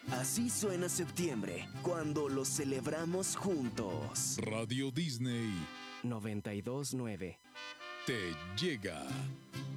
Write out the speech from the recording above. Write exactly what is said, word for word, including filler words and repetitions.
Así suena septiembre, cuando lo celebramos juntos. Radio Disney noventa y dos nueve te llega.